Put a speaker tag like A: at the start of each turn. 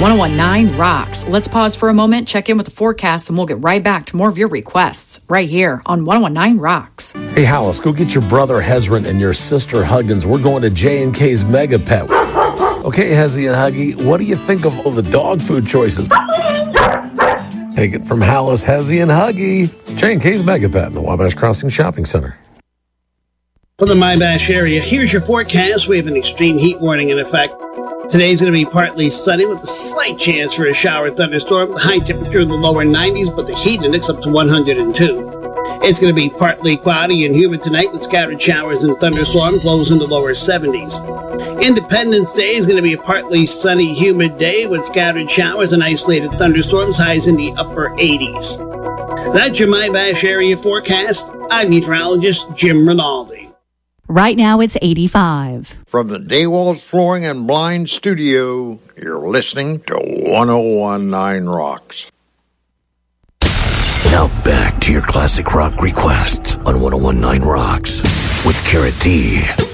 A: 1019 rocks. Let's pause for a moment, check in with the forecast, and we'll get right back to more of your requests right here on 1019 Rocks.
B: Hey, Hollis, go get your brother Hezron and your sister Huggins. We're going to J&K's Mega Pet. Okay, Hezzy and Huggy, what do you think of all the dog food choices? Take it from Hollis, Hezzy, and Huggy. J&K's Mega Pet in the Wabash Crossing Shopping Center.
C: For the Wabash area, here's your forecast. We have an extreme heat warning in effect. Today's going to be partly sunny with a slight chance for a shower thunderstorm. High temperature in the lower 90s, but the heat index up to 102. It's going to be partly cloudy and humid tonight with scattered showers and thunderstorms, lows in the lower 70s. Independence Day is going to be a partly sunny, humid day with scattered showers and isolated thunderstorms, highs in the upper 80s. That's your Wabash area forecast. I'm meteorologist Jim Rinaldi.
D: Right now it's 85.
E: From the Daywalls Flooring and Blind Studio, you're listening to 1019 Rocks.
F: Now back to your classic rock requests on 1019 Rocks with Carrot D.